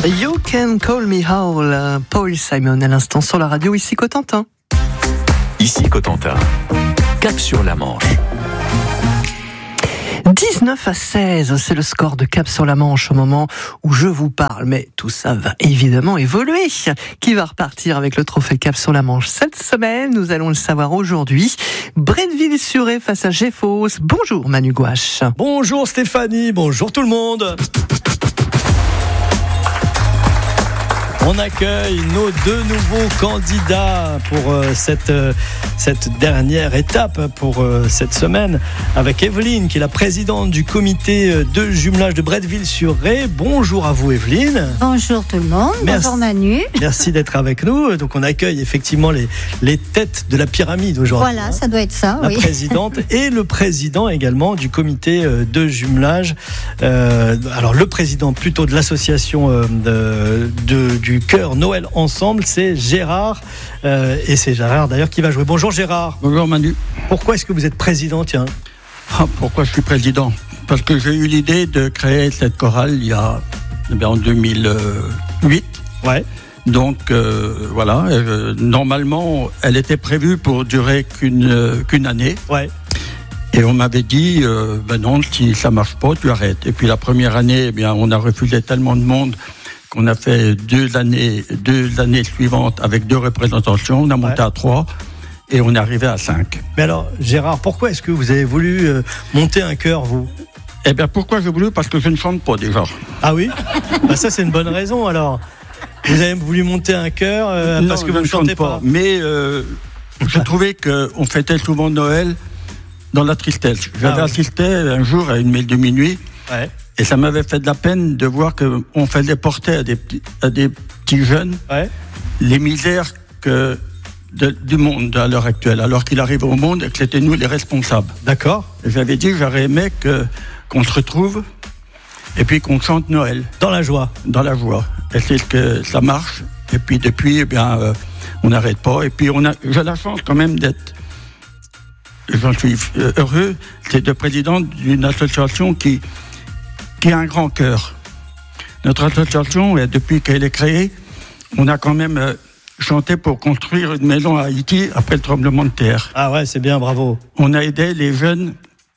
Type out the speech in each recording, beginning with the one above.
You Can Call Me Howl, Paul Simon à l'instant sur la radio, ici Cotentin. Ici Cotentin, Cap sur la Manche. 19-16, c'est le score de Cap sur la Manche au moment où je vous parle. Mais tout ça va évidemment évoluer. Qui va repartir avec le trophée Cap sur la Manche cette semaine? Nous allons le savoir aujourd'hui. Bretteville-sur-Aix face à Jeffos. Bonjour Manu Gouache. Bonjour Stéphanie, bonjour tout le monde. On accueille nos deux nouveaux candidats pour cette dernière étape pour cette semaine avec Evelyne qui est la présidente du comité de jumelage de Bretteville-sur-Aix. Bonjour à vous Evelyne. Bonjour tout le monde, bonjour Manu. Merci d'être avec nous. Donc on accueille effectivement les têtes de la pyramide aujourd'hui. Voilà, ça doit être ça, la oui. présidente et le président également du comité de jumelage. Alors le président plutôt de l'association du Cœur Noël Ensemble, c'est Gérard. Et c'est Gérard d'ailleurs qui va jouer. Bonjour Gérard. Bonjour Manu. Pourquoi est-ce que vous êtes président, tiens ? Pourquoi je suis président ? Parce que j'ai eu l'idée de créer cette chorale en 2008. Ouais. Donc voilà, normalement elle était prévue pour durer qu'une année. Ouais. Et on m'avait dit, non, si ça marche pas, tu arrêtes. Et puis la première année, on a refusé tellement de monde qu'on a fait deux années suivantes avec 2 représentations. On a monté à 3 et on est arrivé à 5. Mais alors, Gérard, pourquoi est-ce que vous avez voulu monter un chœur, vous ? Pourquoi j'ai voulu ? Parce que je ne chante pas déjà. Ah oui ? Ça, c'est une bonne raison, alors. Vous avez voulu monter un chœur parce que vous ne chantez pas. Mais je trouvais qu'on fêtait souvent Noël dans la tristesse. J'avais assisté un jour à une messe de minuit. Ouais. Et ça m'avait fait de la peine de voir qu'on faisait porter à des petits jeunes les misères du monde à l'heure actuelle, alors qu'il arrive au monde et que c'était nous les responsables. D'accord. Et j'avais dit j'aurais aimé qu'on se retrouve et puis qu'on chante Noël. Dans la joie. Dans la joie. Et c'est que ça marche. Et puis depuis, on n'arrête pas. Et puis j'ai la chance quand même d'être, j'en suis heureux, c'est de président d'une association qui a un grand cœur. Notre association, depuis qu'elle est créée, on a quand même chanté pour construire une maison à Haïti après le tremblement de terre. Ah ouais, c'est bien, bravo. On a aidé les jeunes,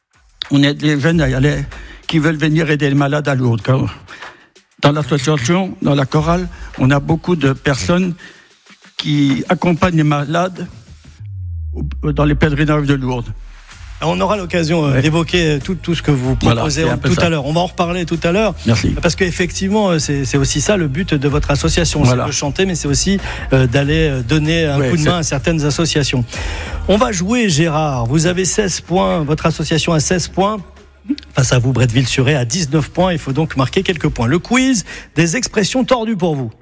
à y aller, qui veulent venir aider les malades à Lourdes. Dans l'association, dans la chorale, on a beaucoup de personnes qui accompagnent les malades dans les pèlerinages de Lourdes. On aura l'occasion d'évoquer tout ce que vous proposez tout à l'heure. On va en reparler tout à l'heure. Merci. Parce qu'effectivement, c'est aussi ça le but de votre association. C'est de chanter, mais c'est aussi d'aller donner un coup de main à certaines associations. On va jouer, Gérard. Vous avez 16 points. Votre association a 16 points. Face à vous, Bretteville-sur-Aix à 19 points. Il faut donc marquer quelques points. Le quiz des expressions tordues pour vous.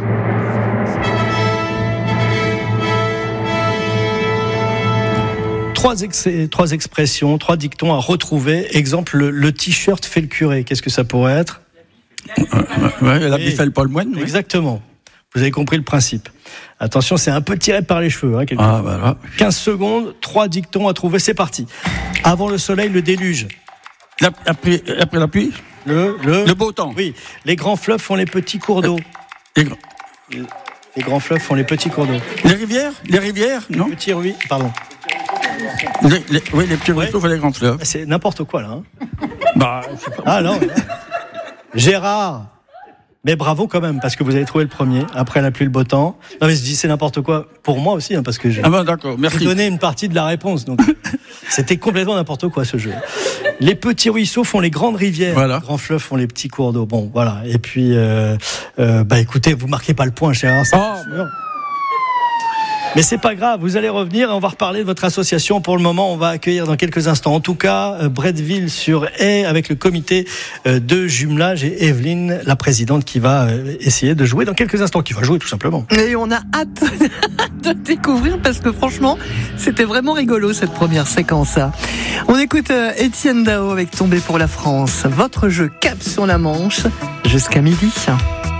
Trois expressions, 3 dictons à retrouver. Exemple, le t-shirt fait le curé. Qu'est-ce que ça pourrait être ? L'habit fait le pas le moine. Oui. Exactement. Vous avez compris le principe. Attention, c'est un peu tiré par les cheveux. Voilà. 15 secondes, 3 dictons à trouver. C'est parti. Avant le soleil, le déluge. Après la pluie, le beau temps. Oui. Les grands fleuves font les petits cours d'eau. Les grands fleuves font les petits cours d'eau. Les rivières, non ? Les petits ruisseaux, pardon. Les petits ruisseaux font les grands fleuves. C'est n'importe quoi, là. Je sais pas. Ah non. Gérard. Mais bravo quand même, parce que vous avez trouvé le premier, après la pluie, le beau temps. Non mais je dis c'est n'importe quoi, pour moi aussi, parce que j'ai d'accord, merci. donné une partie de la réponse, donc c'était complètement n'importe quoi ce jeu. Les petits ruisseaux font les grandes rivières, les grands fleuves font les petits cours d'eau. Bon, voilà, et puis, écoutez, vous marquez pas le point, Gérard, c'est sûr. Mais c'est pas grave, vous allez revenir et on va reparler de votre association. Pour le moment, on va accueillir dans quelques instants, en tout cas, Bretteville-sur-Aix avec le comité de jumelage et Evelyne, la présidente, qui va essayer de jouer dans quelques instants, qui va jouer tout simplement. Et on a hâte de découvrir parce que franchement, c'était vraiment rigolo cette première séquence. On écoute Étienne Dao avec Tomber pour la France. Votre jeu Cap sur la Manche jusqu'à midi.